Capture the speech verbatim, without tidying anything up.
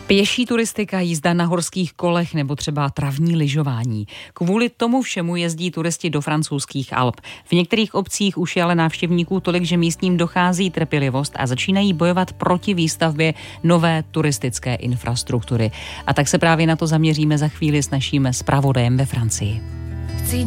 Pěší turistika, jízda na horských kolech nebo třeba travní lyžování. Kvůli tomu všemu jezdí turisti do francouzských Alp. V některých obcích už je ale návštěvníků tolik, že místním dochází trpělivost a začínají bojovat proti výstavbě nové turistické infrastruktury. A tak se právě na to zaměříme za chvíli s naším zpravodajem ve Francii.